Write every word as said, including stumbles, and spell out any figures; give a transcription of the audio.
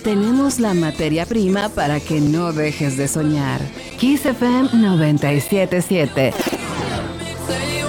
tenemos la materia prima para que no dejes de soñar. Kiss F M noventa y siete punto siete.